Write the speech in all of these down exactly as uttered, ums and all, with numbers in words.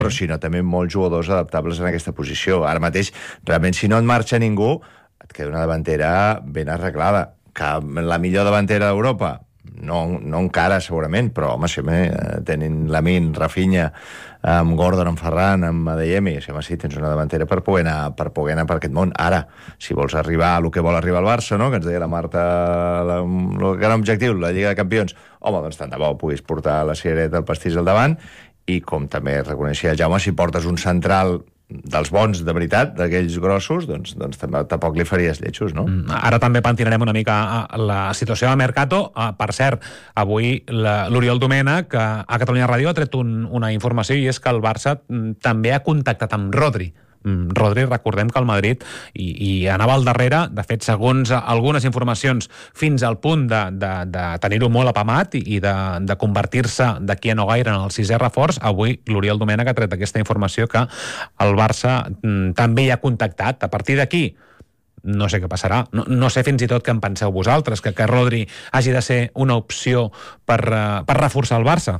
però si no, també molts jugadors adaptables en aquesta posició. Ara mateix, realment, si no et marxa ningú, et queda una davantera ben arreglada. Que la millor davantera d'Europa? No, no encara, segurament, però, home, si eh, tenint Lamine, Rafinha, amb Gordon, amb Ferran, amb Adeyemi, si home, sí, tens una davantera per poder anar per, poder anar per aquest món. Ara, si vols arribar a lo que vol arribar el Barça, no?, que ens deia la Marta, la, el gran objectiu, la Lliga de Campions, home, doncs tant de bo puguis portar la cirereta, el pastís al davant, i com també reconeixia el Jaume, si portes un central dels bons, de veritat, d'aquells grossos, doncs, doncs tampoc li faries lletjos, no? Ara també pentinarem una mica la situació de Mercato. Per cert, avui l'Oriol Domènech a Catalunya Ràdio ha tret un, una informació, i és que el Barça també ha contactat amb Rodri. Rodri, recordem que el Madrid i, i anava al darrere, de fet, segons algunes informacions, fins al punt de, de, de tenir-ho molt apamat i de, de convertir-se d'aquí a no gaire en el sisè reforç. Avui l'Oriol Domènech ha tret aquesta informació que el Barça mm, també hi ha contactat. A partir d'aquí, no sé què passarà. No, no sé fins i tot què en penseu vosaltres, que, que Rodri hagi de ser una opció per, uh, per reforçar el Barça.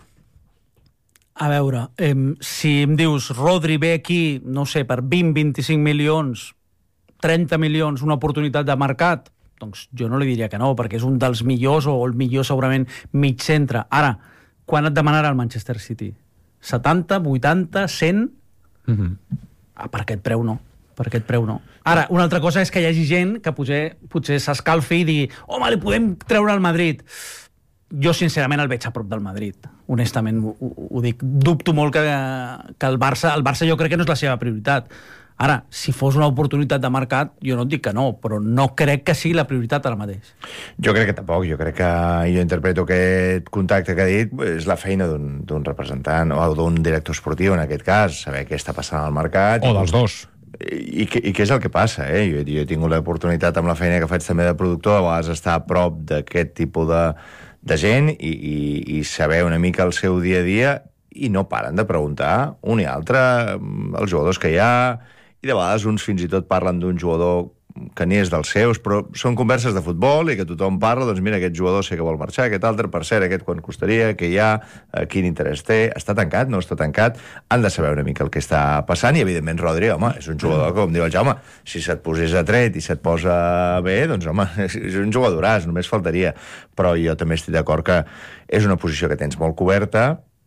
A veure, eh, si em dius Rodri ve aquí, no sé, per vint a vint-i-cinc milions, trenta milions, una oportunitat de mercat, doncs jo no li diria que no, perquè és un dels millors, o el millor segurament mig centre. Ara, quan et demanarà el Manchester City? setanta, vuitanta, cent? Mm-hmm. Ah, per aquest preu no. Per aquest preu no. Ara, una altra cosa és que hi hagi gent que potser, potser s'escalfi i digui home, li podem treure al Madrid. Jo, sincerament, el veig a prop del Madrid. Honestament, ho, ho dic. Dubto molt que, que el Barça... El Barça jo crec que no és la seva prioritat. Ara, si fos una oportunitat de mercat, jo no et dic que no, però no crec que sigui la prioritat ara mateix. Jo crec que tampoc. Jo crec que jo interpreto aquest contacte que ha dit és la feina d'un representant o d'un director esportiu, en aquest cas, saber què està passant al mercat. O dels dos. I, i, i què és el que passa, eh? Jo, jo he tingut l'oportunitat amb la feina que faig també de productor, a vegades estar a prop d'aquest tipus de de gent i, i, i saber una mica el seu dia a dia, i no paren de preguntar un i altre els jugadors que hi ha, i de vegades uns fins i tot parlen d'un jugador que ni és dels seus, però són converses de futbol i que tothom parla, doncs mira, aquest jugador sé que vol marxar, aquest altre, per cert, aquest quan costaria, què hi ha, quin interès té, està tancat, no està tancat, han de saber una mica el que està passant, i evidentment Rodri, home, és un jugador, com diu el Jaume, si se't posés a tret i se't posa bé, doncs home, és un jugadoràs, només faltaria, però jo també estic d'acord que és una posició que tens molt coberta,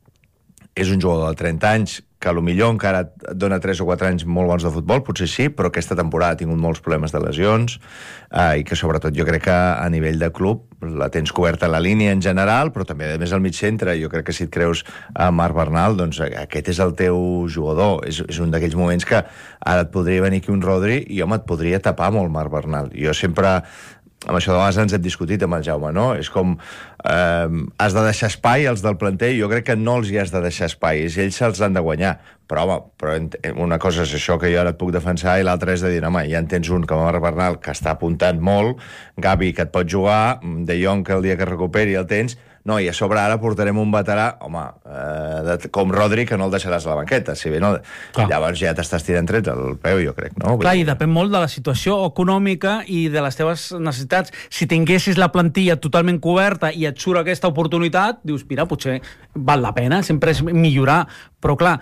és un jugador de trenta anys que potser encara et dona tres o quatre anys molt bons de futbol, potser sí, però aquesta temporada ha tingut molts problemes de lesions, eh, i que sobretot jo crec que a nivell de club la tens coberta la línia en general, però també a més al mig centre. Jo crec que si et creus a Marc Bernal, doncs aquest és el teu jugador, és, és un d'aquells moments que ara et podria venir aquí un Rodri i home, et podria tapar molt Marc Bernal. Jo sempre, amb això de vegades ens hem discutit amb el Jaume, no? És com eh, has de deixar espai als del planter, jo crec que no els hi has de deixar espai, ells se'ls han de guanyar, però home, però una cosa és això que jo ara et puc defensar i l'altra és de dir, home, ja en tens un com Marc Bernal que està apuntant molt, Gavi que et pot jugar, De Jong que el dia que recuperi el tens, no, i a sobre ara portarem un veterà, home, eh, de, com Rodri, que no el deixaràs a la banqueta, si bé no, clar, llavors ja t'estàs tirant trets al peu, jo crec, no? Clar, i depèn molt de la situació econòmica i de les teves necessitats. Si tinguessis la plantilla totalment coberta i et surt aquesta oportunitat, dius, mira, potser val la pena, sempre és millorar, però clar,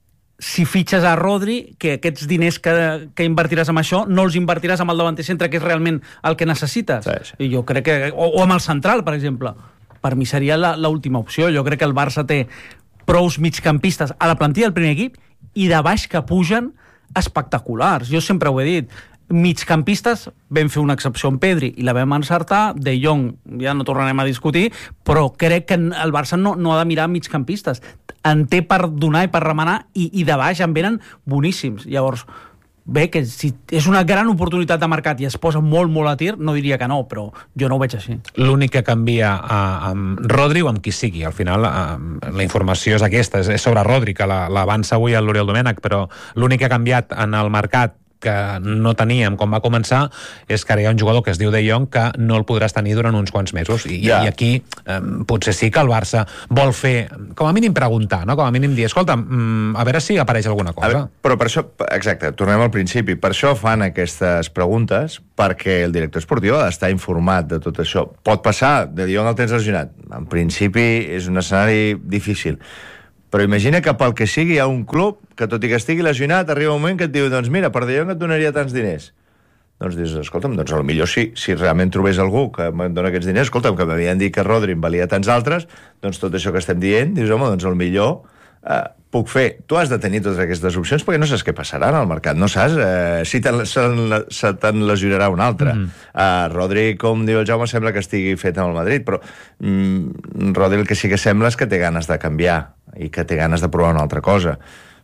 si fitxes a Rodri, que aquests diners que, que invertiràs amb això no els invertiràs amb el davanter centre, que és realment el que necessites. Sí, sí. I jo crec que... O, o amb el central, per exemple. Per mi seria l'última opció. Jo crec que el Barça té prous migcampistes a la plantilla del primer equip i de baix que pugen espectaculars. Jo sempre ho he dit. Migcampistes, vam fer una excepció en Pedri i la vam encertar. De Jong, ja no tornarem a discutir, però crec que el Barça no, no ha de mirar migcampistes. En té per donar i per remenar, i, i de baix en venen boníssims. Llavors, bé, que si és una gran oportunitat de mercat i es posa molt, molt a tir, no diria que no, però jo no ho veig així. L'únic que canvia uh, amb Rodri o amb qui sigui, al final uh, la informació és aquesta, és, és sobre Rodri, que l'avança avui a l'Oriol Domènech, però l'únic que ha canviat en el mercat que no teníem quan va començar és que ara hi ha un jugador que es diu De Jong que no el podràs tenir durant uns quants mesos i, yeah. i aquí eh, potser sí que el Barça vol fer, com a mínim preguntar, no? Com a mínim dir, escolta, mm, a veure si apareix alguna cosa. Veure, però per això, exacte, tornem al principi, per això fan aquestes preguntes, perquè el director esportiu ha d'estar informat de tot això. Pot passar, De Jong el tens lesionat, en principi és un escenari difícil, Però imagina que pel que sigui hi ha un club que, tot i que estigui lesionat, arriba un moment que et diu, doncs mira, per De Jong et donaria tants diners. Doncs dius, escolta'm, doncs potser sí, si realment trobés algú que em dona aquests diners, escolta'm, que m'havien dit que Rodri em valia tants altres, doncs tot això que estem dient, dius, home, doncs potser eh, puc fer. Tu has de tenir totes aquestes opcions perquè no saps què passarà en el mercat, no saps eh, si te'n, se te'n lesionarà un altre. Mm. Uh, Rodri, com diu el Jaume, sembla que estigui fet amb el Madrid, però mm, Rodri el que sí que sembla és que té ganes de canviar i que té ganes de provar una altra cosa.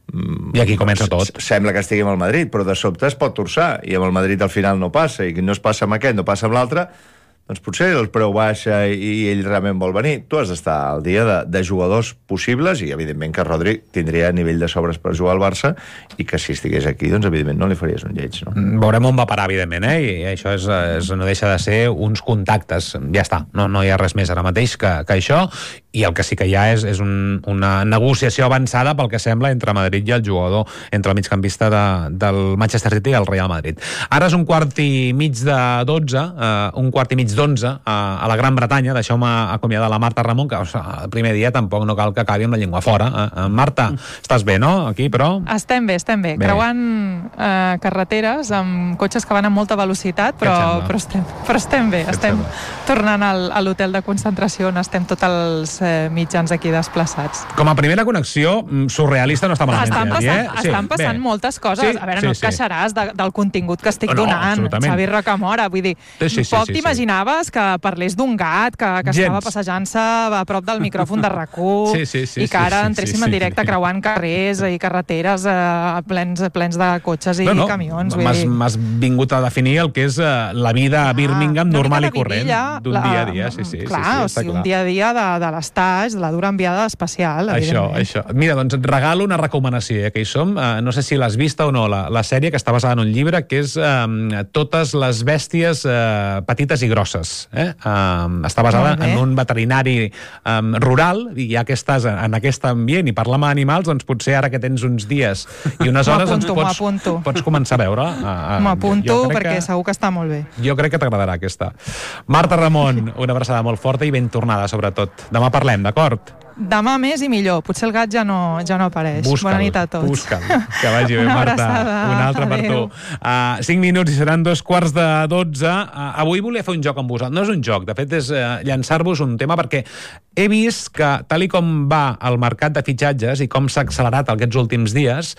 I aquí comença tot. Sembla que estigui amb el Madrid, però de sobte es pot torçar, i amb el Madrid al final no passa, i no es passa amb aquest, no passa amb l'altre, doncs potser el preu baixa i ell realment vol venir. Tu has d'estar al dia de, de jugadors possibles, i evidentment que Rodri tindria nivell de sobres per jugar al Barça, i que si estigués aquí, doncs evidentment no li faries un lleig, no? Veurem on va parar, evidentment, eh? I això és, és, no deixa de ser uns contactes. Ja està, no, no hi ha res més ara mateix que, que això, i el que sí que hi ha és, és un, una negociació avançada, pel que sembla, entre Madrid i el jugador, entre el migcampista de, del Manchester City i el Real Madrid. Ara és un quart i mig de dotze, eh, un quart i mig d'onze a, a la Gran Bretanya. Deixeu-me acomiadar la Marta Ramon, que o sigui, el primer dia tampoc no cal que acabi amb la llengua fora. Eh, Marta, mm. estàs bé, no? Aquí, però... Estem bé, estem bé. bé. Creuant eh, carreteres amb cotxes que van amb molta velocitat, però, però, estem, però estem bé. Què estem tornant al, a l'hotel de concentració on estem tots els eh, mitjans aquí desplaçats. Com a primera connexió, surrealista no està malament. Estan passant, eh? sí, estan passant bé. moltes coses. Sí, a veure, sí, no et sí. queixaràs de, del contingut que estic no, donant, Xavi Rocamora. Vull dir, sí, sí, sí, poc sí, t'imaginaves sí. que parlés d'un gat que, que estava passejant-se a prop del micròfon de RAC1 sí, sí, sí, i que ara sí, entréssim sí, sí, en directe sí. creuant carrers i carreteres eh, plens, plens de cotxes i no, no. camions. M'has vingut a definir el que és uh, la vida a Birmingham ah, normal i corrent, d'un la... dia a dia. Sí, sí, clar, sí, sí, o sigui, un dia a dia de, de l'estatge, de la dura enviada espacial. Això, això. Mira, doncs et regalo una recomanació, eh, que hi som. Uh, no sé si l'has vista o no, la, la sèrie que està basada en un llibre, que és um, Totes les bèsties uh, petites i grosses. Eh? Um, està basada en un veterinari um, rural, i ja que estàs en, en aquest ambient i parlar amb animals, doncs potser ara que tens uns dies i unes hores doncs pots, pots començar a veure. Uh, M'apunto perquè que, segur que està molt bé. Jo crec que t'agradarà aquesta. Marta Ramon, una abraçada molt forta i ben tornada, sobretot. Demà parlem, d'acord? Demà més i millor. Potser el gat ja no, ja no apareix. Busca'l, bona nit a tots. Busca'l. Que vagi bé, una Marta. Abraçada. Una altra per tu. Uh, cinc minuts i seran dos quarts de dotze. Uh, avui volia fer un joc amb vosaltres. No és un joc, de fet és uh, llançar-vos un tema, perquè he vist que, tal i com va el mercat de fitxatges i com s'ha accelerat aquests últims dies,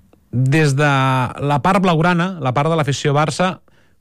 des de la part blaugrana, la part de l'afició Barça,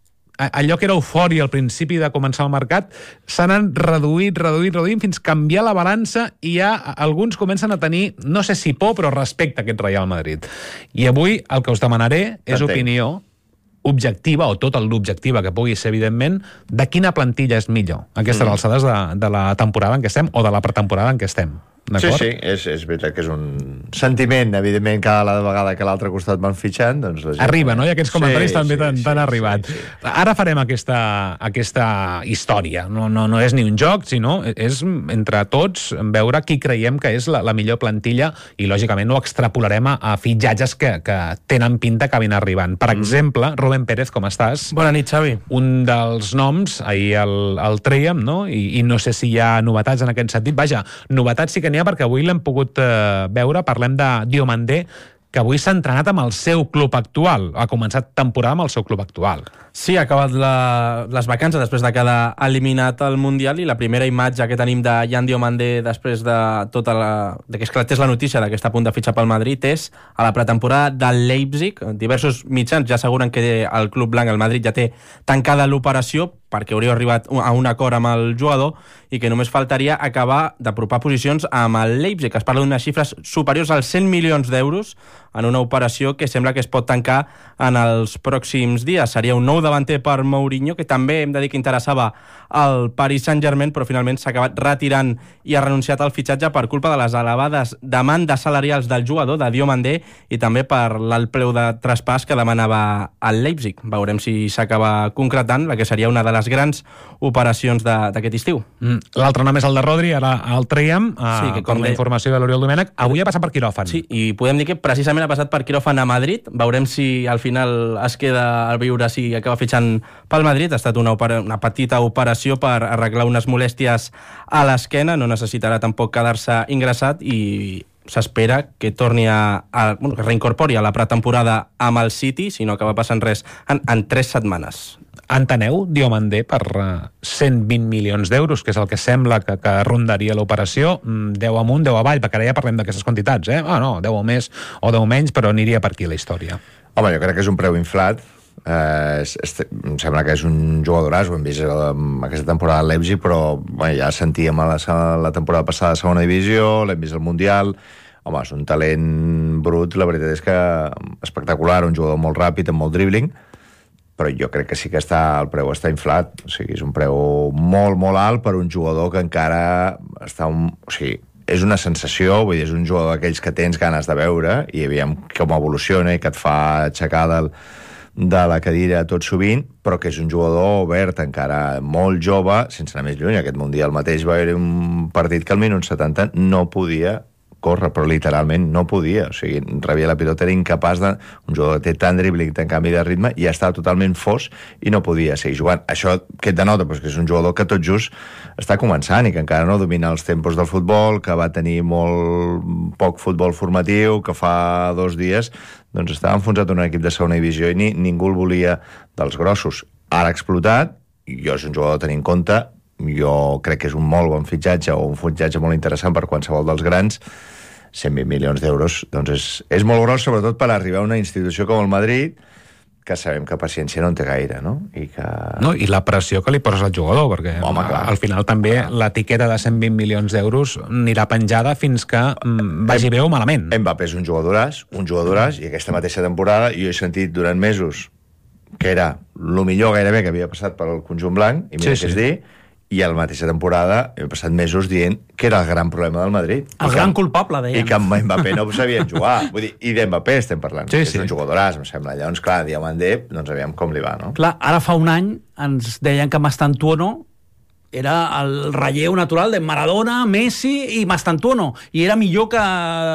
allò que era eufòria al principi de començar el mercat, s'han anat reduït, reduït, reduït, fins canviar la balança, i ja alguns comencen a tenir, no sé si por, però respecte a aquest Real Madrid. I avui el que us demanaré és opinió objectiva, o tota l'objectiva que pugui ser, evidentment, de quina plantilla és millor a aquestes mm. alçades de, de la temporada en què estem, o de la pretemporada en què estem. Sí, sí, és, és veritat que és un sentiment, evidentment, cada vegada que l'altre costat van fitxant, doncs... La gent... Arriba, no? I aquests comentaris sí, també sí, t'han sí, arribat. Sí, sí. Ara farem aquesta, aquesta història. No, no, no és ni un joc, sinó és entre tots veure qui creiem que és la, la millor plantilla, i, lògicament, ho extrapolarem a, a fitxatges que, que tenen pinta que acabin arribant. Per mm. exemple, Rubén Pérez, com estàs? Bona nit, Xavi. Un dels noms, ahir el, el trèiem, no? I, I no sé si hi ha novetats en aquest sentit. Vaja, novetats sí que n'hi ha, perquè avui l'hem pogut eh, veure. Parlem de Diomandé, que avui s'ha entrenat amb el seu club actual. Ha començat temporada amb el seu club actual. Sí, ha acabat la, les vacances després de quedar eliminat al Mundial, i la primera imatge que tenim de Yan Diomandé després de tota la, de que esclatés la notícia de que està a punt de fitxar pel Madrid és a la pretemporada del Leipzig. Diversos mitjans ja asseguren que el club blanc, el Madrid, ja té tancada l'operació perquè hauria arribat a un acord amb el jugador i que només faltaria acabar d'apropar posicions amb el Leipzig. Es parla d'unes xifres superiors als cent milions d'euros en una operació que sembla que es pot tancar en els pròxims dies. Seria un nou davanter per Mourinho, que també hem de dir que interessava al Paris Saint-Germain, però finalment s'ha acabat retirant i ha renunciat al fitxatge per culpa de les elevades demandes salarials del jugador, de Diomandé, i també per l'alt preu de traspàs que demanava el Leipzig. Veurem si s'acaba concretant la que seria una de les grans operacions d'aquest estiu. Mm. L'altre nom és el de Rodri, ara el traiem, uh, sí, que com la de... informació de l'Oriol Domènech. Avui ha passat per quiròfan. Sí, i podem dir que precisament ha passat per quiròfan a Madrid. Veurem si al final es queda al viure, si acaba fitxant pel Madrid. Ha estat una, opera... una petita operació per arreglar unes molèsties a l'esquena, no necessitarà tampoc quedar-se ingressat, i s'espera que torni a, a bueno, que reincorpori a la pretemporada amb el City, si no acaba passant res, en, en tres setmanes. Enteneu Diomandé per cent vint milions d'euros, que és el que sembla que, que rondaria l'operació, deu amunt, deu avall, perquè ara ja parlem d'aquestes quantitats, eh? Ah, no, deu o més o deu menys, però aniria per aquí la història. Home, jo crec que és un preu inflat. Eh, és, és, em sembla que és un jugadoràs, ho hem vist aquesta temporada a Leipzig, però bueno, ja sentíem a la, la temporada passada a segona divisió, l'hem vist al Mundial. Home, és un talent brut, la veritat és que espectacular, un jugador molt ràpid, amb molt dribbling, però jo crec que sí que està, el preu està inflat. O sigui, és un preu molt, molt alt per un jugador que encara està... Un, o sigui, és una sensació, vull dir, és un jugador d'aquells que tens ganes de veure i aviam com evoluciona i que et fa aixecar del, de la cadira tot sovint, però que és un jugador obert, encara molt jove, sense anar més lluny. Aquest Mundial mateix va haver un partit que al minut setanta no podia córrer, però literalment no podia, o sigui, rebia la pilota, era incapaç de... Un jugador que té tant dribbling, tant canvi de ritme, i ja estava totalment fos i no podia seguir jugant. Això què et denota? Pues que és un jugador que tot just està començant i que encara no domina els tempos del futbol, que va tenir molt poc futbol formatiu, que fa dos dies doncs estava enfonsat en un equip de segona divisió i ni, ningú el volia dels grossos. Ara ha explotat, i jo és un jugador a tenir en compte, jo crec que és un molt bon fitxatge o un fitxatge molt interessant per qualsevol dels grans. Cent vint milions d'euros, doncs és, és molt gros, sobretot per arribar a una institució com el Madrid, que sabem que paciència no en té gaire, no? I, que... no, i la pressió que li poses al jugador, perquè Home, clar. al final també l'etiqueta de cent vint milions d'euros anirà penjada fins que mm, vagi bé o malament. Mbappé és un jugadoràs, un jugadoràs, i aquesta mateixa temporada jo he sentit durant mesos que era el millor gairebé que havia passat per al conjunt blanc, i mira sí, què és sí. dir, i a la mateixa temporada he passat mesos dient que era el gran problema del Madrid. El I gran que, culpable, dèiem. I que amb Mbappé no sabien jugar. Vull dir, i d'Mbappé estem parlant. Sí, és sí. un jugadoràs, em sembla. Llavors, clar, Diomandé, doncs aviam com li va, no? Clar, ara fa un any ens deien que Mastantuono era el relleu natural de Maradona, Messi i Mastantuono, i era millor que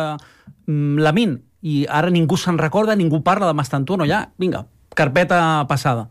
mm, Lamine. I ara ningú se'n recorda, ningú parla de Mastantuono. Ja, vinga, carpeta passada.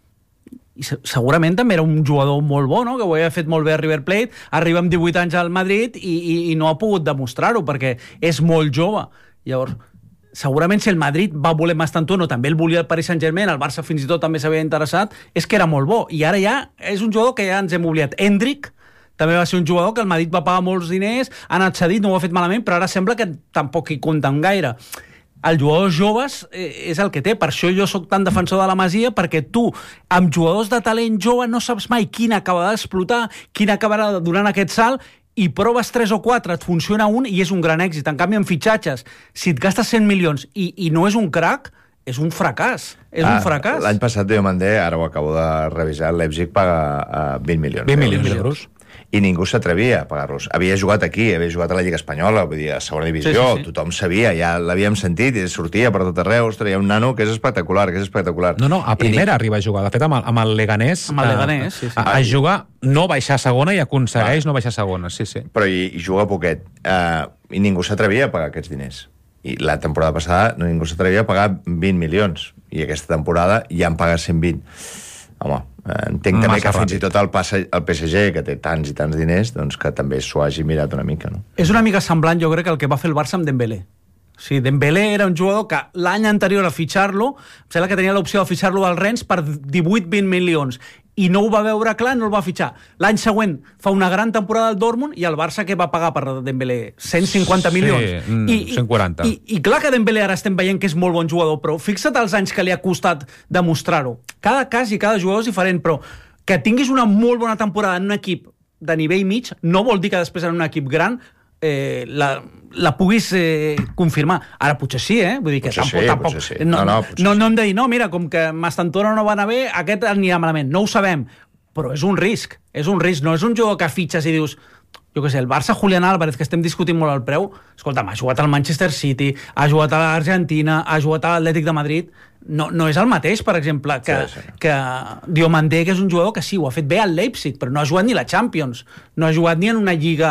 I segurament també era un jugador molt bo, no? Que ho havia fet molt bé a River Plate, arriba amb divuit anys al Madrid i, i, i no ha pogut demostrar-ho perquè és molt jove. Llavors, segurament si el Madrid va voler Mastantuono, també el volia el Paris Saint-Germain, el Barça fins i tot també s'havia interessat, és que era molt bo. I ara ja és un jugador que ja ens hem oblidat. Endrick també va ser un jugador que el Madrid va pagar molts diners, ha anat cedit, no ho ha fet malament, però ara sembla que tampoc hi compten gaire. Els jugadors joves eh, és el que té, per això jo sóc tan defensor de la Masia, perquè tu, amb jugadors de talent jove, no saps mai quin acabarà d'explotar, quin acabarà donant aquest salt, i proves tres o quatre, et funciona un i és un gran èxit. En canvi, en fitxatges, si et gastes cent milions i, i no és un crac, és un fracàs. És ah, un fracàs. L'any passat Diomandé, ara ho acabo de revisar, el Leipzig paga uh, vint milions. vint milions d'euros. I ningú s'atrevia a pagar-los. Havia jugat aquí, havia jugat a la Lliga Espanyola, vull dir, a segona divisió, sí, sí, sí. Tothom sabia, ja l'havíem sentit, i sortia per tot arreu, ostres, hi ha un nano que és espectacular, que és espectacular. No, no, a primera I... arriba a jugar, de fet, amb el, amb el Leganés, amb el Leganés, sí, sí. A, a jugar, no baixar a segona i aconsegueix ah. no baixar a segona, sí, sí. Però i, i juga poquet, uh, i ningú s'atrevia a pagar aquests diners. I la temporada passada ningú s'atrevia a pagar vint milions, i aquesta temporada ja en paga cent vint. Home, entenc també que fins i tot el, el P S G, que té tants i tants diners, doncs que també s'ho hagi mirat una mica, no? És una mica semblant, jo crec, que el que va fer el Barça amb Dembélé. O sigui, Dembélé era un jugador que l'any anterior a fitxar-lo, em sembla que tenia l'opció de fitxar-lo del Rennes per divuit vint milions, i no ho va veure clar, no el va fitxar. L'any següent fa una gran temporada al Dortmund i el Barça que va pagar per Dembélé? cent cinquanta milions. Sí, I, cent quaranta. I, i, I clar que Dembélé ara estem veient que és molt bon jugador, però fixa't els anys que li ha costat demostrar-ho. Cada cas i cada jugador és diferent, però que tinguis una molt bona temporada en un equip de nivell mig no vol dir que després en un equip gran eh, la, la puguis eh, confirmar. Ara potser sí, eh? Vull dir que potser tampoc... sí, tampoc sí. No, no, no, no, no hem de dir, no, mira, com que Mastantuono no va anar bé, aquest anirà malament. No ho sabem, però és un risc. És un risc, no és un jugador que fitxes i dius... Jo què sé, el Barça, Julián Álvarez, que estem discutint molt el preu, escolta'm, ha jugat al Manchester City, ha jugat a l'Argentina, ha jugat a l'Atlètic de Madrid, no, no és el mateix, per exemple, que, sí, sí. que Diomandé, que és un jugador que sí, ho ha fet bé al Leipzig, però no ha jugat ni la Champions, no ha jugat ni en una lliga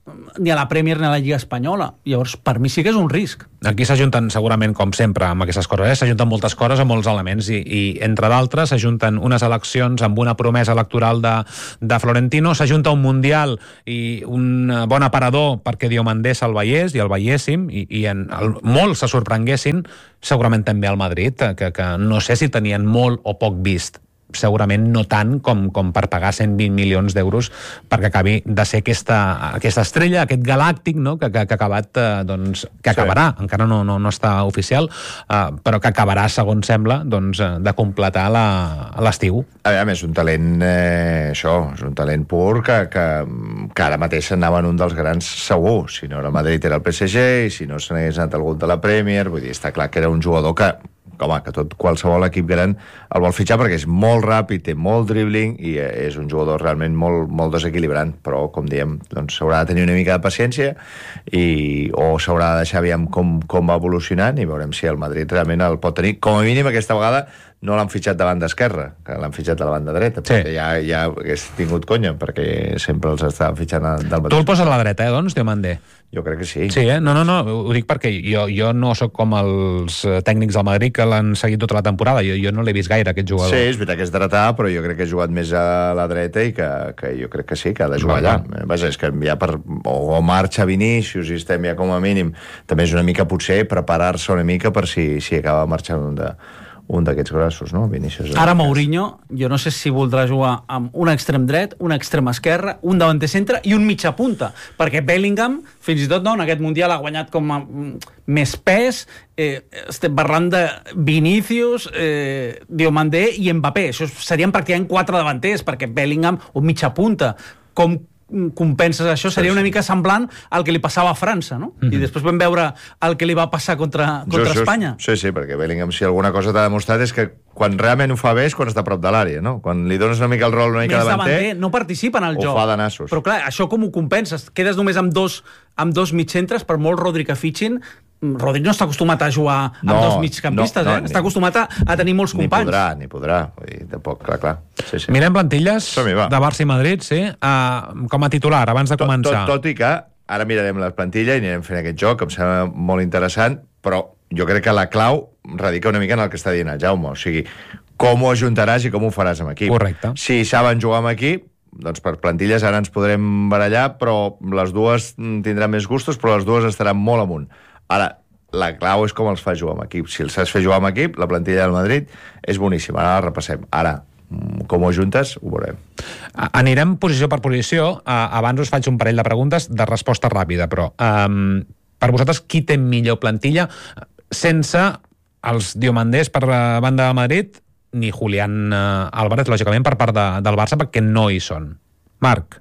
ni a la Premier ni a la Lliga Espanyola. Llavors, per mi sí que és un risc. Aquí s'ajunten, segurament, com sempre, amb aquestes coses, eh? s'ajunten moltes coses amb molts elements i, i entre d'altres, s'ajunten unes eleccions amb una promesa electoral de, de Florentino, s'ajunta un Mundial i un bon aparador perquè Diomandé se'l veiés i el veiéssim i, i en el, molts se sorprenguessin, segurament també al Madrid, que, que no sé si tenien molt o poc vist, segurament no tant com, com per pagar cent vint milions d'euros perquè acabi de ser aquesta, aquesta estrella, aquest galàctic, no? que, que, que ha acabat, eh, doncs, que acabarà, sí. encara no, no, no està oficial, eh, però que acabarà, segons sembla, doncs, de completar l'estiu. A més, un talent, eh, això, és un talent pur que, que, que ara mateix s'anava en un dels grans segur. Si no era Madrid era el P S G, i si no se n'hagués anat algun de la Premier, vull dir, està clar que era un jugador que home, que tot qualsevol equip gran el vol fitxar perquè és molt ràpid, té molt dribbling i és un jugador realment molt, molt desequilibrant, però com diem, doncs s'haurà de tenir una mica de paciència i, o s'haurà de deixar aviam com, com va evolucionant i veurem si el Madrid realment el pot tenir. Com a mínim aquesta vegada no l'han fitxat de banda esquerra, que l'han fitxat de la banda dreta, sí. perquè ja, ja hagués tingut conya, perquè sempre els estaven fitxant del mateix. Tu el poses a la dreta, eh, doncs, Diomandé? Jo crec que sí. Sí, eh? No, no, no, ho dic perquè jo, jo no sóc com els tècnics del Madrid que l'han seguit tota la temporada, jo, jo no l'he vist gaire, aquest jugador. Sí, és veritat que és dretà, però jo crec que ha jugat més a la dreta i que, que jo crec que sí, que ha de jugar allà. Vaja, és que ja per, o, o marxa Vinícius i estem ja com a mínim, també és una mica potser preparar-se una mica per si, si acaba marxant un de un d'aquests grossos, no? Vinícius. Ara Mourinho, jo no sé si voldrà jugar amb un extrem dret, un extrem esquerre, un davanter centre i un mitja punta, perquè Bellingham, fins i tot no, en aquest Mundial ha guanyat com a més pes, eh, estem parlant de Vinícius, eh, Diomandé i Mbappé, això serien pràcticament quatre davanters, perquè Bellingham un mitja punta, com compenses això, seria una mica semblant al que li passava a França, no? Mm-hmm. I després vam veure el que li va passar contra, contra just, just. Espanya. Sí, sí, perquè Bellingham, si alguna cosa t'ha demostrat és que quan realment ho fa bé és quan està a prop de l'àrea, no? Quan li dones una mica el rol una mica davanter, davanter, no participa en el joc. Ho fa de nassos. Però clar, això com ho compenses? Quedes només amb dos, amb dos mitjcentres, per molt Rodri que fitxin. Rodri no està acostumat a jugar amb no, dos migcampistes, no, no, eh? Està acostumat a, a tenir molts companys. Ni podrà, ni podrà. Vull dir, tampoc, clar, clar. Sí, sí. Mirem plantilles de Barça i Madrid, sí, uh, com a titular, abans de tot, començar. Tot, tot i que ara mirarem la plantilla i anirem fent aquest joc, que em sembla molt interessant, però jo crec que la clau radica una mica en el que està dient el Jaume. O sigui, com ho ajuntaràs i com ho faràs amb equip. Correcte. Si saben jugar amb equip, doncs per plantilles ara ens podrem barallar, però les dues tindran més gustos, però les dues estaran molt amunt. Ara, la clau és com els fa jugar amb equip. Si els saps fer jugar amb equip, la plantilla del Madrid és boníssima. Ara la repassem. Ara, com ho juntes, ho veurem. Anirem posició per posició. Abans us faig un parell de preguntes de resposta ràpida, però um, per vosaltres, qui té millor plantilla sense els Diomandés per la banda de Madrid ni Julián uh, Álvarez, lògicament, per part de, del Barça, perquè no hi són. Marc?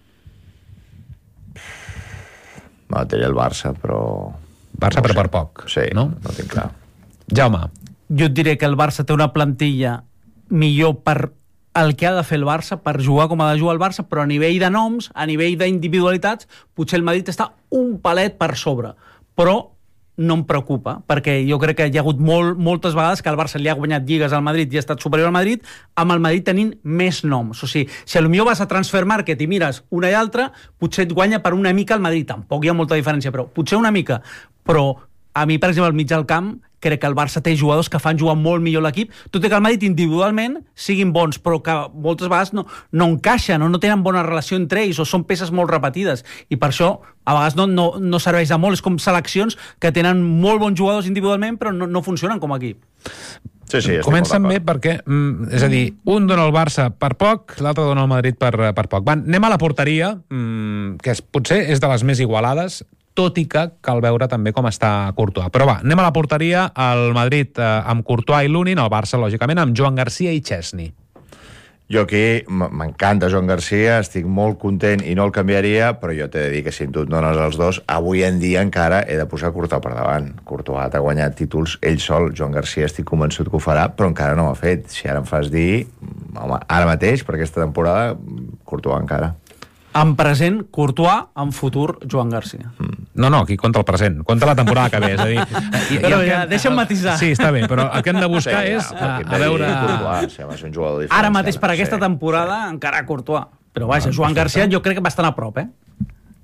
No, té el Barça, però... Barça, no però per poc. Sí, no? no tinc clar. Jaume? Jo et diré que el Barça té una plantilla millor per el que ha de fer el Barça, per jugar com ha de jugar el Barça, però a nivell de noms, a nivell d'individualitats, potser el Madrid està un palet per sobre. Però no em preocupa, perquè jo crec que hi ha hagut molt, moltes vegades que el Barça li ha guanyat lligues al Madrid i ha estat superior al Madrid, amb el Madrid tenint més noms. O sigui, si potser vas a Transfer Market i mires una i altra, potser et guanya per una mica el Madrid. Tampoc hi ha molta diferència, però potser una mica. Però a mi, per exemple, al mig del camp, crec que el Barça té jugadors que fan jugar molt millor l'equip, tot i que el Madrid individualment siguin bons, però que moltes vegades no, no encaixen o no tenen bona relació entre ells o són peces molt repetides. I per això, a vegades no, no, no serveix de molt. És com seleccions que tenen molt bons jugadors individualment, però no, no funcionen com a equip. Sí, sí, comencen bé perquè, mm, és a dir, un dona el Barça per poc, l'altre dona el Madrid per, per poc. Van, anem a la porteria, mm, que és, potser és de les més igualades, tot i que cal veure també com està Courtois. Però va, anem a la porteria, el Madrid eh, amb Courtois i Lunin, el Barça, lògicament, amb Joan Garcia i Chesney. Jo aquí m'encanta Joan Garcia, estic molt content i no el canviaria, però jo t'he de dir que si tu et dones els dos, avui en dia encara he de posar Courtois per davant. Courtois t'ha guanyat títols ell sol, Joan Garcia estic convençut que ho farà, però encara no ho ha fet. Si ara em fas dir, home, ara mateix, per aquesta temporada, Courtois encara. En present, Courtois, en futur, Joan Garcia. No, no, aquí compta el present, compta la temporada que ve, és a dir... I, però i ja, que, deixa'm matisar. Sí, està bé, però el que hem de buscar sí, és ja, a, a veure... Courtois, sí, és un jugador diferent. Ara mateix, per aquesta sí. temporada, encara Courtois. Però vaja, Joan Garcia jo crec que bastant a prop, eh?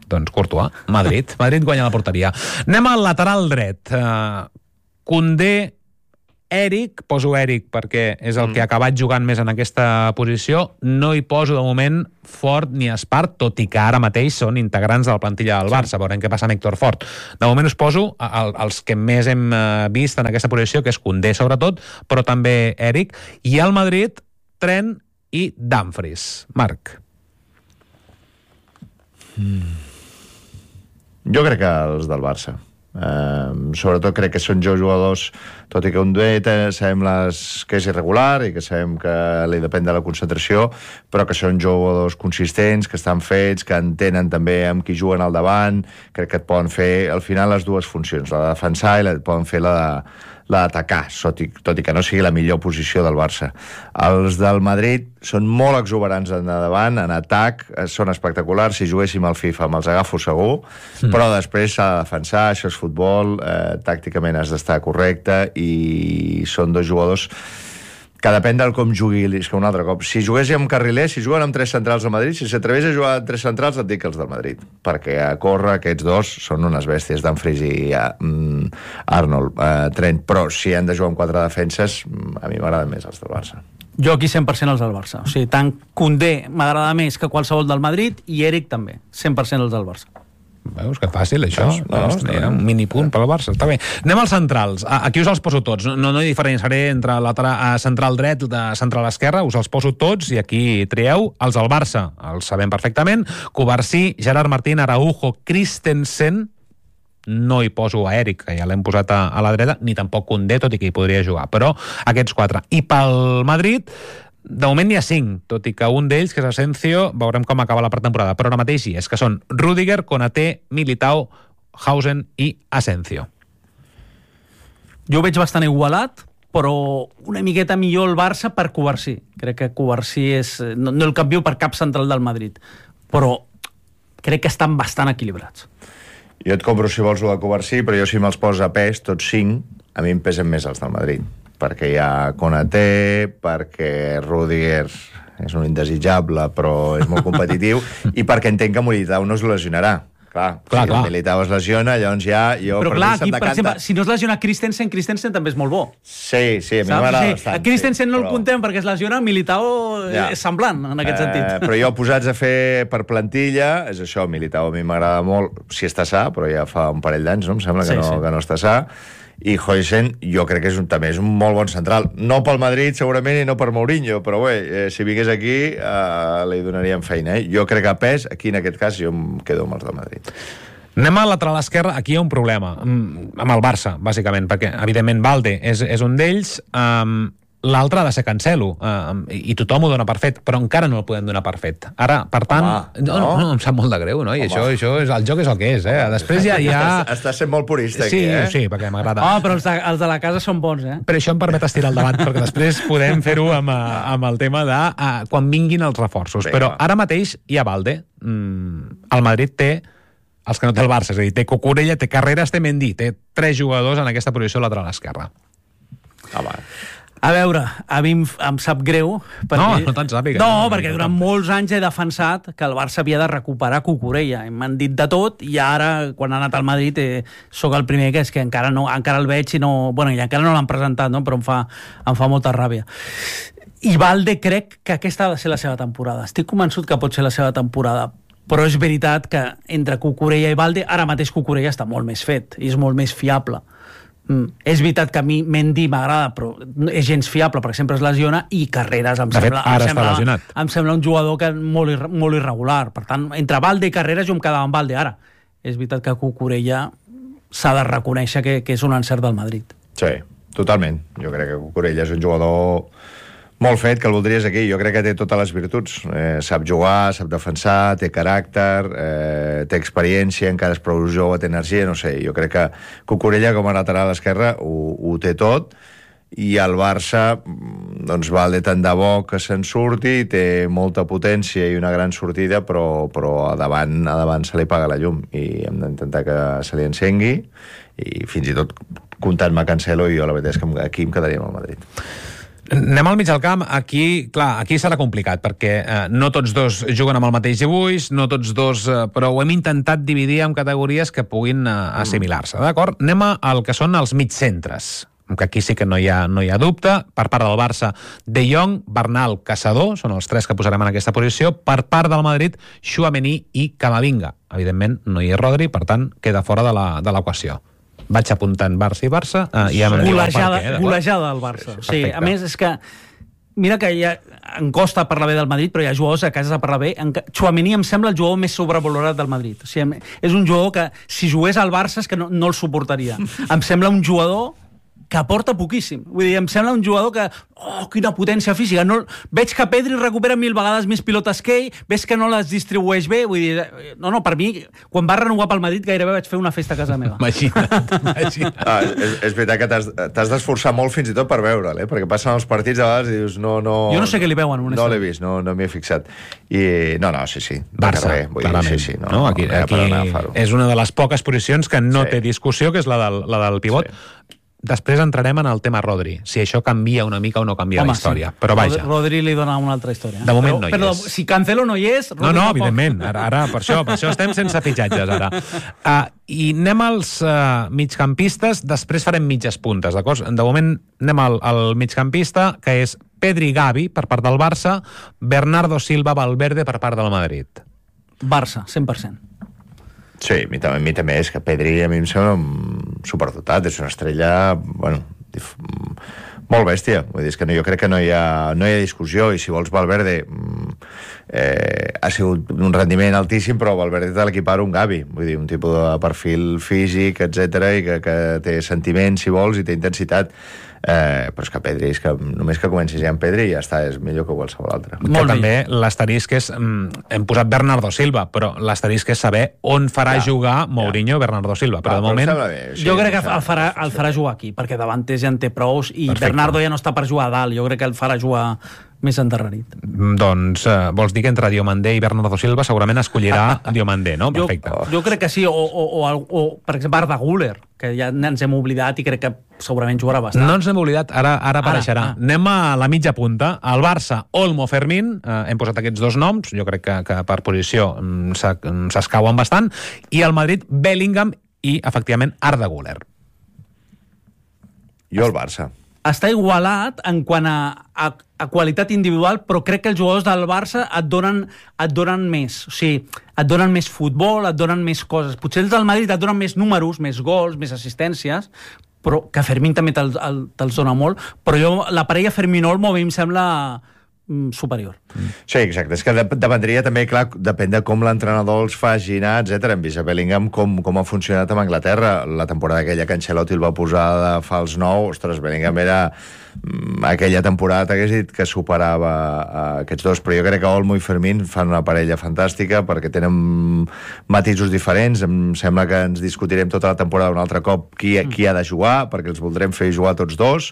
Doncs Courtois, Madrid. Madrid guanya la porteria. Anem al lateral dret. Uh, Koundé, Eric, poso Eric perquè és el mm. que ha acabat jugant més en aquesta posició. No hi poso de moment Fort ni Espart, tot i que ara mateix són integrants de la plantilla del Barça. Veurem què passa amb Héctor Fort. De moment us poso el, els que més hem vist en aquesta posició, que és Koundé sobretot, però també Eric. I al Madrid, Trent i Dumfries. Marc. Mm. Jo crec que els del Barça. Uh, sobretot crec que són jugadors, tot i que un duet sabem les, que és irregular i que sabem que li depèn de la concentració, però que són jugadors consistents, que estan fets, que entenen també amb qui juguen al davant. Crec que et poden fer al final les dues funcions, la de defensar i la, poden fer la de la d'atacar, tot, tot i que no sigui la millor posició del Barça. Els del Madrid són molt exuberants en davant, en atac, són espectaculars. Si juguéssim al FIFA me'ls agafo segur, mm. però després s'ha de defensar, això és futbol, eh, tàcticament has d'estar correcte, i són dos jugadors que depèn del com jugui, és que un altre cop. Si juguéssim amb carrilers, si juguen amb tres centrals al Madrid, si s'atrevés a jugar amb tres centrals, et dic els del Madrid, perquè a córrer aquests dos són unes bèsties, Dumfries i uh, Arnold, uh, Trent, però si han de jugar amb quatre defenses, a mi m'agraden més els del Barça. Jo aquí cent per cent els del Barça. O sigui, tant Koundé m'agrada més que qualsevol del Madrid, i Eric també, cent per cent els del Barça. Veus que fàcil, això? No, no, no, un minipunt pel Barça, està bé. Anem als centrals. Aquí us els poso tots. No, no hi diferenciaré entre lateral, central dret i central esquerra. Us els poso tots i aquí trieu. Els del Barça, els sabem perfectament. Covarsí, Gerard Martín, Araujo, Christensen. No hi poso a Eric, que ja l'hem posat a, a la dreta, ni tampoc Koundé, tot i que hi podria jugar. Però aquests quatre. I pel Madrid, de moment n'hi ha cinc, tot i que un d'ells, que és Asensio, veurem com acaba la pretemporada, però ara mateix sí, és que són Rüdiger, Konaté, Militao, Hausen i Asensio. Jo ho veig bastant igualat, però una miqueta millor el Barça per Covarsí. Crec que Covarsí és... No, no el canvio per cap central del Madrid, però crec que estan bastant equilibrats. Jo et compro si vols el de Covarsí, però jo si me'ls posa a pes, tots cinc, a mi em pesen més els del Madrid, perquè hi ha Konaté, perquè Rüdiger és un indesitjable però és molt competitiu, i perquè entenc que Militao no es lesionarà. Clar, clar, si clar. Militao es lesiona, llavors ja... Jo, però per clar, mi, aquí, per exemple, si no es lesiona Christensen, Christensen també és molt bo. Sí, sí, a mi m'agrada sí, bastant. A Christensen sí, no però... el contem perquè es lesiona, Militao ja. És semblant en aquest eh, sentit. Però jo posats a fer per plantilla, és això, Militao a mi m'agrada molt, si està sa, però ja fa un parell d'anys, no? Em sembla que, sí, no, sí. que no està sa. I Heusen jo crec que és un, també és un molt bon central, no pel Madrid segurament i no per Mourinho, però bé, eh, si vingués aquí eh, li donaríem feina, eh? Jo crec que a pes, aquí en aquest cas jo em quedo amb els del Madrid. Anem al lateral esquerre. Aquí hi ha un problema amb el Barça, bàsicament, perquè evidentment Valde és, és un d'ells, um, l'altre ha de ser Cancelo, uh, i tothom ho dona per fet, però encara no el podem donar per fet. Ara, per tant... Home, no, no, no, em sap molt de greu, no? I això, això és, el joc és el que és, eh? Després ja... ja... Estàs sent molt purista aquí, sí, eh? Sí, perquè m'agrada. Oh, però els de, els de la casa són bons, eh? Però això em permet estirar el debat, perquè després podem fer-ho amb, amb el tema de uh, quan vinguin els reforços. Bé, però ara mateix hi ha Valde. Mm, el Madrid té els que no té el Barça, és a dir, té Cucurella, té Carreras, té Mendy, té tres jugadors en aquesta posició lateral esquerra. Home. A veure, a mi em, em sap greu... Perquè... No, no te'n sàpiga. No, no, perquè durant molts anys he defensat que el Barça havia de recuperar Cucurella. M'han dit de tot, i ara, quan ha anat al Madrid, eh, sóc el primer que és que encara, no, encara el veig i no... Bueno, i encara no l'han presentat, no? Però em fa, em fa molta ràbia. I Valde crec que aquesta ha de ser la seva temporada. Estic convençut que pot ser la seva temporada, però és veritat que entre Cucurella i Valde, ara mateix Cucurella està molt més fet i és molt més fiable. Mm. És veritat que a mi Mendy m'agrada, però és gens fiable perquè sempre es lesiona, i Carreras em, de sembla, fet, ara em, sembla, està lesionat. em sembla un jugador que molt, irre, molt irregular. Per tant, entre Valde i Carreras jo em quedava amb Valde ara. És veritat que Cucurella s'ha de reconèixer que, que és un encert del Madrid. Sí, totalment. Jo crec que Cucurella és un jugador molt fet, que el voldries aquí. Jo crec que té totes les virtuts. Eh, sap jugar, sap defensar, té caràcter, eh, té experiència, encara és prou jove, té energia, no sé. Jo crec que Cucurella, com a lateral esquerra, ho, ho té tot, i el Barça, doncs, Valde tant de bo que se'n surti, té molta potència i una gran sortida, però, però a davant, a davant se li paga la llum, i hem d'intentar que se li encengui, i fins i tot comptant-me Cancelo, i jo la veritat és que aquí em quedaria amb el Madrid. Anem al mig del camp. Aquí, clar, aquí serà complicat, perquè eh, no tots dos juguen amb el mateix dibuix, no tots dos, eh, però ho hem intentat dividir en categories que puguin eh, assimilar-se, d'acord? Anem al que són els mitjcentres, que aquí sí que no hi ha, no hi ha dubte. Per part del Barça, De Jong, Bernal, Caçador, són els tres que posarem en aquesta posició. Per part del Madrid, Tchouaméni i Camavinga. Evidentment, no hi és Rodri, per tant, queda fora de la, de l'equació. Vaig apuntant Barça i Barça. Eh, i ja golejada, què, golejada del Barça. Sí, sí, a més, és que mira que ja em costa parlar bé del Madrid, però hi ha jugadors a casa de parlar bé. Tchouaméni em sembla el jugador més sobrevalorat del Madrid. O sigui, és un jugador que, si jugués al Barça, és que no, no el suportaria. Em sembla un jugador que aporta poquíssim. Vull dir, em sembla un jugador que... Oh, quina potència física. No, veig que Pedri recupera mil vegades més pilotes que ell, veig que no les distribueix bé. Vull dir, no, no, per mi, quan va renovar pel Madrid, gairebé vaig fer una festa a casa meva. Imagina't, imagina't. Ah, és, és veritat que t'has d'esforçar molt fins i tot per veure'l, eh? Perquè passen els partits a vegades i dius, no, no... Jo no sé què li veuen, honestament. No l'he vist, no, no m'hi he fixat. I, no, no, sí, sí. Barça, carrer, vull clarament. dir, sí, sí, no, no, aquí, no, aquí és una de les poques posicions que no sí. té discussió, que és la del, la del pivot. Sí. Després entrarem en el tema Rodri, si això canvia una mica o no canvia Home, la història. Sí. Però vaja. Rodri li dona una altra història. De moment però, no hi però, és. Si Cancelo no hi és... Rodri no, no, tampoc. evidentment. Ara, ara per, això, per això estem sense fitxatges, ara. Uh, I anem als uh, migcampistes, després farem mitges puntes, d'acord? De moment anem al, al migcampista, que és Pedri Gavi, per part del Barça, Bernardo Silva Valverde, per part del Madrid. Barça, cent per cent. Sí, a mi, a mi també és que Pedri a mi em sembla superdotat, és una estrella, bueno, molt bèstia. Vull dir, és que no, jo crec que no hi ha, no hi ha discussió, i si vols Valverde eh, ha sigut un rendiment altíssim, però Valverde te l'equipara un Gavi, vull dir, un tipus de perfil físic, etcètera, i que, que té sentiments, si vols, i té intensitat. Eh, però és que Pedri, és que només que comencis ja amb Pedri ja està, és millor que qualsevol altre. Que també l'asterisc és hem posat Bernardo Silva, però l'asterisc és saber on farà ja, jugar Mourinho ja. Bernardo Silva, però ah, de moment bé, sí, jo crec que el farà, el farà jugar aquí, perquè davanters ja en té prous i Perfecte. Bernardo ja no està per jugar a dalt, jo crec que el farà jugar més endarrerit. Doncs eh, vols dir que entre Diomandé i Bernardo Silva segurament escollirà Diomandé, no? Perfecte. Jo, jo crec que sí, o, o, o, o per exemple Arda Güler, que ja ens hem oblidat i crec que segurament jugarà bastant. No ens hem oblidat, ara, ara apareixerà. Ah. Anem a la mitja punta. Al Barça, Olmo, Fermín, eh, hem posat aquests dos noms, jo crec que, que per posició s'escauen bastant, i al Madrid, Bellingham i, efectivament, Arda Güler. Jo al Barça. Està igualat en quant a, a, a qualitat individual, però crec que els jugadors del Barça et donen, et donen més. O sigui, et donen més futbol, et donen més coses. Potser els del Madrid et donen més números, més gols, més assistències, però que Fermín també te'ls te te dona molt. Però jo, la parella Fermín-Olmo a mi em sembla superior. Sí, exacte. És que dependria també, clar, depèn de com l'entrenador els faci anar, etcètera. Hem vist a Bellingham com, com ha funcionat amb Anglaterra. La temporada aquella que Ancelotti el va posar de fals nou, ostres, Bellingham era... aquella temporada hagués dit que superava uh, aquests dos, però jo crec que Olmo i Fermín fan una parella fantàstica perquè tenen matisos diferents. Em sembla que ens discutirem tota la temporada un altre cop qui, qui ha de jugar, perquè els voldrem fer jugar tots dos.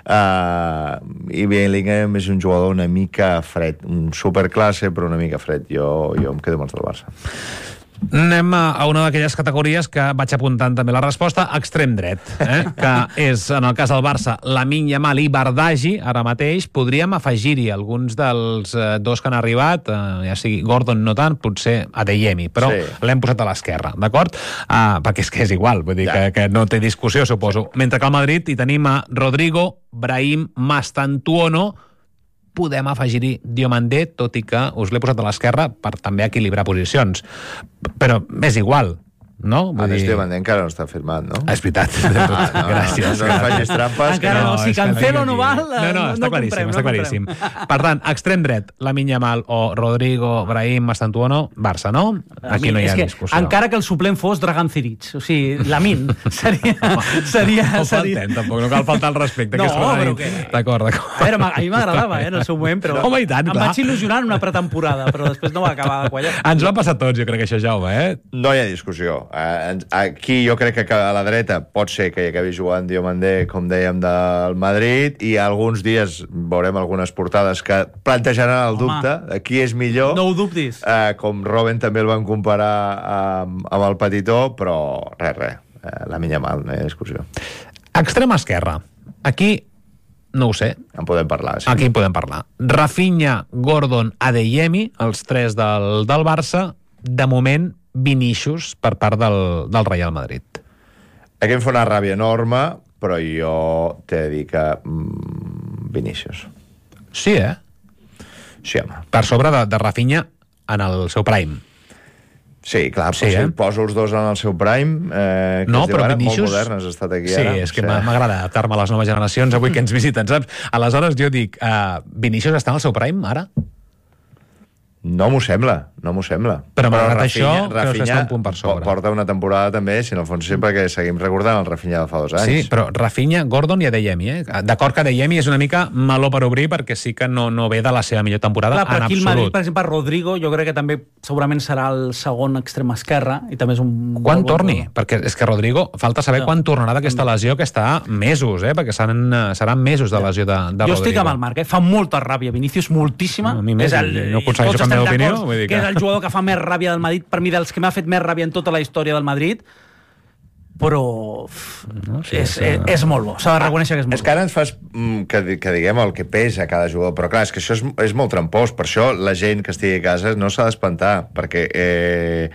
Uh, i Bellingham és un jugador una mica fred, un superclasse però una mica fred. Jo, jo em quedo amb els del Barça. Anem a una d'aquelles categories que vaig apuntant també la resposta, extrem dret, eh? que és, en el cas del Barça, Lamine Yamal i Bardghji, ara mateix. Podríem afegir-hi alguns dels eh, dos que han arribat, eh, ja sigui Gordon no tant, potser Adeyemi, però sí. l'hem posat a l'esquerra, d'acord? Uh, perquè és que és igual, vull dir ja. que, que no té discussió, suposo. Mentre que al Madrid hi tenim a Rodrigo, Brahim, Mastantuono. Podem afegir-hi Diomandé, tot i que us l'he posat a l'esquerra per també equilibrar posicions. Però és igual, no? Vull dir... Diomandé encara no està firmat, no? És veritat. Ah, no, gràcies. No, no, no facis trampes. Encara no, no, si Cancelo no val... No, no, està no claríssim, comprem, està no claríssim. Comprem. Per tant, extrem dret, Lamine Yamal o Rodrigo, Brahim, Mastantuono, Barça, no? Aquí no hi ha discussió. Encara que el suplent fos Dragan Ciric, o sigui, Lamine, seria... seria, no seria... faltem, tampoc, no cal faltar al respecte. No, que però què? D'acord, d'acord. A veure, a mi m'agradava, eh, en el seu moment, però... Home, i tant, em clar. vaig il·lusionar en una pretemporada, però després no va acabar de quallar. Ens va passar a tots, jo crec que això, Jaume, eh? No hi ha discussió. Uh, Aquí jo crec que a la dreta pot ser que hi acabi jugant Diomandé, com dèiem, del Madrid, i alguns dies veurem algunes portades que plantejaran el dubte de qui és millor. No ho dubtis. Eh, com Robben també el van comparar amb, amb el Petitó, però res, res. Eh, Lamine Yamal, no hi ha discussió. Extrema esquerra. Aquí No ho sé. En podem parlar, sí. Aquí en podem parlar. Rafinha, Gordon, Adeyemi, els tres del, del Barça, de moment Vinícius per part del, del Real Madrid. Aquí em fa una ràbia enorme, però jo t'he de dir que mm, Vinícius. Sí, eh? Sí, home. Per sobre de, de Rafinha en el seu prime. Sí, clar, sí, però eh? si poso els dos en el seu prime, eh, que no, es diu però ara, Vinícius... molt modern, has estat aquí sí, ara. Sí, és que sí. m'agrada adaptar-me a les noves generacions avui que ens visiten, saps? Aleshores jo dic, uh, Vinícius està en el seu prime, ara? No m'ho sembla, no m'ho sembla. Però malgrat Rafinha, això, creus que Rafinha està un punt per sobre. Porta una temporada també, si en el fons sempre que seguim recordant el Rafinha de fa dos anys. Sí, però Rafinha, Gordon i Adeyemi, eh? D'acord que Adeyemi és una mica meló per obrir perquè sí que no, no ve de la seva millor temporada Clar, en aquí absolut. el Madrid, per exemple, Rodrigo, jo crec que també segurament serà el segon extrem esquerre i també és un... Quan bon torni? jugador. Perquè és que Rodrigo, falta saber Ja. quan tornarà d'aquesta lesió que està mesos, eh? Perquè seran, seran mesos de lesió de, de Jo Rodrigo. estic amb el Marc, eh? Fa molta ràbia Vinícius, moltíssima. No, a mi més, és el, no aconsegueixo tots canviar estem d'opinió, d'acord vull dir que que- és el jugador que fa més ràbia del Madrid, per mi dels que m'ha fet més ràbia en tota la història del Madrid, però No, sí, és, és, és, és molt bo, s'ha de reconèixer que és molt És que ara ens fas mm, que, di- que diguem el que pesa cada jugador, però clar, és que això és, és molt trampós, per això la gent que estigui a casa no s'ha d'espantar, perquè eh,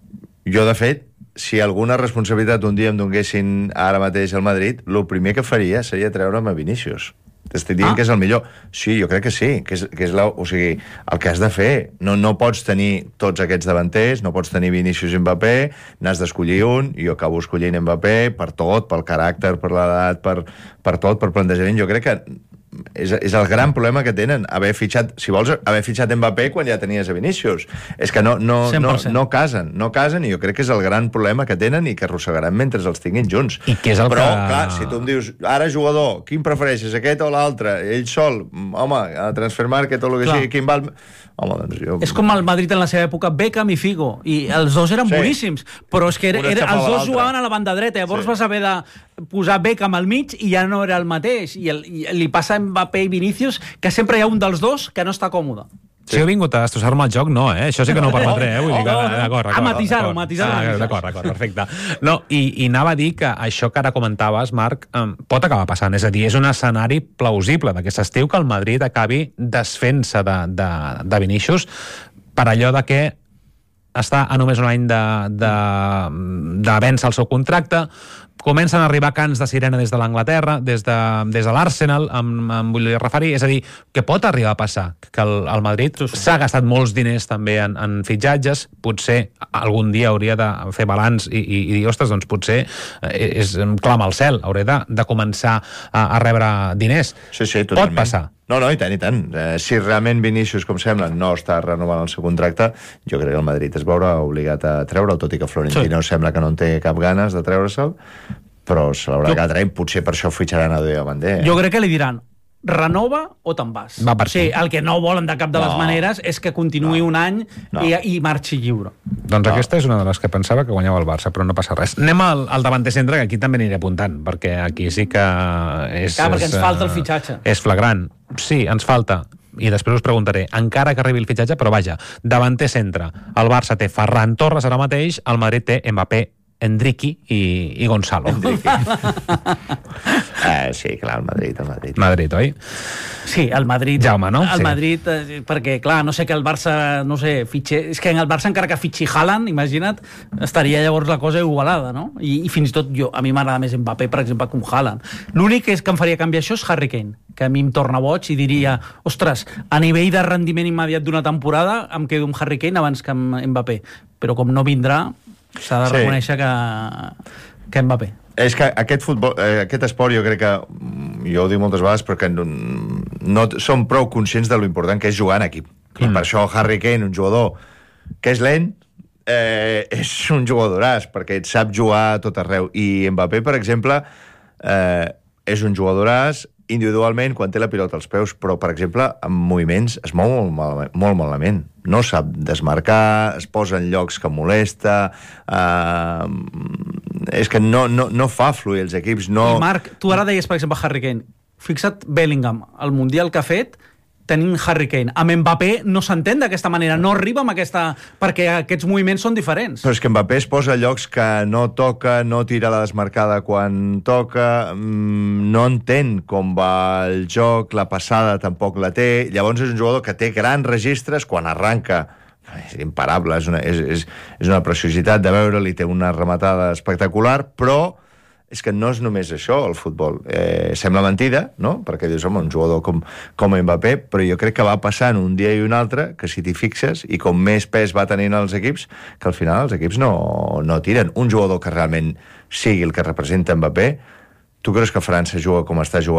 jo, de fet, si alguna responsabilitat un dia em donguessin ara mateix al Madrid, el primer que faria seria treure'm a Vinícius. T'estic dient Ah. que és el millor. Sí, jo crec que sí, que és, que és la, o sigui, el que has de fer. No, no pots tenir tots aquests davanters, no pots tenir Vinícius i Mbappé, n'has d'escollir un, i jo acabo escollint Mbappé per tot, pel caràcter, per l'edat, per, per tot, per plantejament. Jo crec que és, és el gran problema que tenen, haver fitxat, si vols, haver fitxat Mbappé quan ja tenies a Vinícius. És que no, no, no, no casen, no casen, i jo crec que és el gran problema que tenen i que arrossegaran mentre els tinguin junts. I què és el Però, que... clar, si tu em dius, ara jugador, quin prefereixes, aquest o l'altre? Ell sol, home, a Transfer Market o el que Clar. sigui, quin val... Home, doncs jo... És com el Madrid en la seva època, Beckham i Figo, i els dos eren Sí. boníssims, però és que era, Un era, estafava els dos l'altre. jugaven a la banda dreta, llavors Sí. vas haver de posar Beckham al mig i ja no era el mateix, i, el, i li passa a Mbappé i Vinícius que sempre hi ha un dels dos que no està còmode. Si heu vingut a destrossar-me el joc, no, eh? Això sí que no ho permetré, eh? Vull dir que, No, no, no. d'acord, d'acord. A matisar-ho, d'acord. matisar-ho, Ah, matisar-ho. d'acord, d'acord, perfecte. No, i, i anava a dir que això que ara comentaves, Marc, eh, pot acabar passant. És a dir, és un escenari plausible d'aquest estiu que el Madrid acabi desfent-se de, de, de Vinícius per allò de que està a només un any de, de, de vèncer el seu contracte, comencen a arribar cants de sirena des de l'Anglaterra, des de, des de l'Arsenal, em, em vull referir, és a dir, que pot arribar a passar, que el, el Madrid s'ha gastat molts diners també en, en fitxatges, potser algun dia hauria de fer balanç i, i, i dir, ostres, doncs potser eh, és clama al cel, hauré de, de començar a, a rebre diners. Sí, sí, pot totalment. passar. No, no, i tant, i tant. Eh, si realment Vinícius, com sembla, no està renovant el seu contracte, jo crec que el Madrid es veurà obligat a treure'l, tot i que Florentino sí. sembla que no en té cap ganes de treure-se'l, però se l'haurà Jo- que treure, potser per això fitxaran a Diomandé. Eh? Jo crec que li diran renova o te'n vas. Va per sí, tu. el que no volen de cap de les No. maneres és que continuï No. un any No. i, i marxi lliure. Doncs no. Aquesta és una de les que pensava que guanyava el Barça, però no passa res. Anem al, al davanter centre, que aquí també aniré apuntant, perquè aquí sí que és... Clar, perquè és, ens falta el eh, fitxatge. És flagrant. Sí, ens falta. I després us preguntaré, encara que arribi el fitxatge, però vaja, davanter centre. El Barça té Ferran Torres ara mateix, el Madrid té Mbappé, Endriqui i, i Gonzalo. Eh, sí, clar, el Madrid, el Madrid. Madrid, oi? Sí, el Madrid... Jaume, no? El Sí. Madrid, eh, perquè, clar, no sé que el Barça, no sé, fitxe... És que en el Barça, encara que fitxi Haaland, imagina't, estaria llavors la cosa igualada, no? I, i fins i tot jo, a mi m'agrada més Mbappé, per exemple, que un Haaland. L'únic que és que em faria canviar això és Harry Kane, que a mi em torna boig i diria, ostres, a nivell de rendiment immediat d'una temporada, em quedo amb Harry Kane abans que amb Mbappé. Però com no vindrà, s'ha de Sí. reconèixer que, que Mbappé. És que aquest futbol, eh, aquest esport jo crec que, mm, jo ho dic moltes vegades, perquè no, no t- som prou conscients de lo important que és jugar en equip. I per això Harry Kane, un jugador que és lent, eh, és un jugadoràs, perquè et sap jugar a tot arreu. I Mbappé, per exemple, eh, és un jugadoràs individualment quan té la pilota als peus, però, per exemple, en moviments es mou molt malament, molt malament. No sap desmarcar, es posa en llocs que molesta, eh, és que no, no, no fa fluir els equips. No... I Marc, tu ara deies, per exemple, Harry Kane. Fixa't Bellingham, el Mundial que ha fet, tenint Harry Kane. Amb Mbappé no s'entén d'aquesta manera, no arriba amb aquesta... perquè aquests moviments són diferents. Però és que Mbappé es posa a llocs que no toca, no tira la desmarcada quan toca, mmm, no entén com va el joc, la passada tampoc la té, llavors és un jugador que té grans registres quan arranca. És imparable, és una, és, és, és una preciositat de veure-li, té una rematada espectacular, però és que no és només això, el futbol. Eh, sembla mentida, no? Perquè dius, home, un jugador com, com Mbappé, però jo crec que va passant un dia i un altre, que si t'hi fixes, i com més pes va tenint els equips, que al final els equips no, no tiren. Un jugador que realment sigui el que representa Mbappé, tu creus que França juga com està jugant